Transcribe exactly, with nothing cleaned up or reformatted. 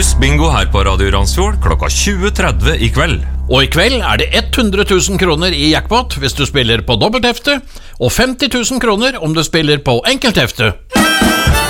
pluss bingo her på Radio Randsfjord klokka tjue tretti i kveld. Og i kveld er det hundre tusen kroner i jackpot hvis du spiller på dobbelthefte, og femti tusen kroner om du spiller på enkelthefte.